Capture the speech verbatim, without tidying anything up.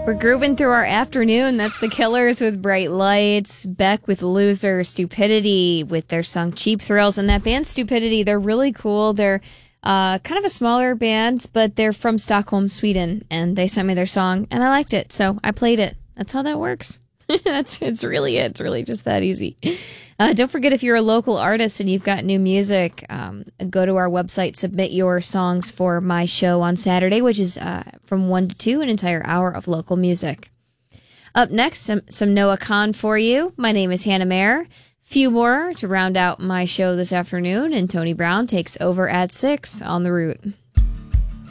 We're grooving through our afternoon. That's the Killers with Bright Lights, Beck with Loser, Stupidity with their song Cheap Thrills, and that band Stupidity, they're really cool. They're uh, kind of a smaller band, but they're from Stockholm, Sweden, and they sent me their song, and I liked it, so I played it. That's how that works. That's it's really it. It's really just that easy. Uh, don't forget, if you're a local artist and you've got new music, um, go to our website, submit your songs for my show on Saturday, which is uh, from one to two, an entire hour of local music. Up next, some, some Noah Kahan for you. My name is Hannah Mayer. Few more to round out my show this afternoon, and Tony Brown takes over at six on The Root.